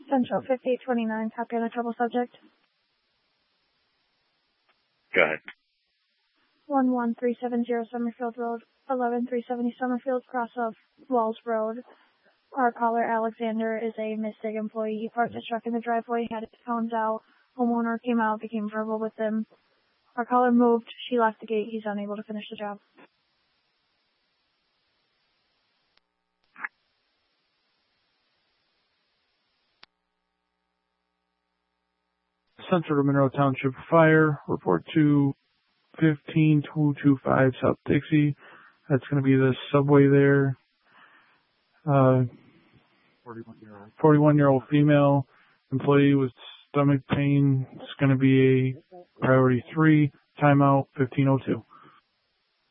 Central 5829, copy on a trouble subject. Go ahead. 11370 Summerfield Road, 11370 Summerfield, cross of Walls Road. Our caller, Alexander, is a Mystic employee. He parked his truck in the driveway, had it found out. Homeowner came out, became verbal with him. Our caller moved. She locked the gate. He's unable to finish the job. Central Monroe Township Fire, report to 15225 South Dixie. That's going to be the subway there. 41-year-old female employee with stomach pain. It's going to be a priority 3, timeout 1502.